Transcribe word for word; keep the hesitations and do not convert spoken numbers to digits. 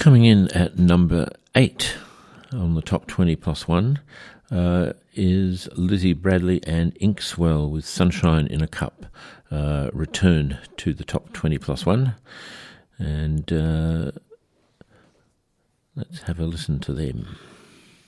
Coming in at number eight on the top twenty plus one uh, is Lizzie Bradley and Inkswell with Sunshine in a Cup, uh, return to the top twenty plus one. And uh, let's have a listen to them.